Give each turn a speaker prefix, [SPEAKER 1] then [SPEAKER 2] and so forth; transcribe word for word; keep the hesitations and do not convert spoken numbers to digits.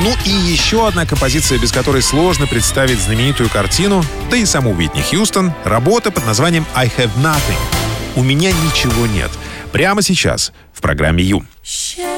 [SPEAKER 1] Ну и еще одна композиция, без которой сложно представить знаменитую картину, да и саму Уитни Хьюстон, работа под названием «I have nothing». «У меня ничего нет». Прямо сейчас в программе «Ю».
[SPEAKER 2] Share